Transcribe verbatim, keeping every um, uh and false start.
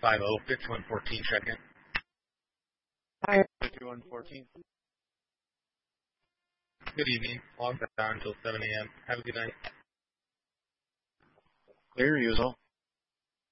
five oh, fifty-one fourteen, check in. Hi, fifty-one fourteen. Good evening. Logged down until seven a.m. Have a good night. Clear, usual.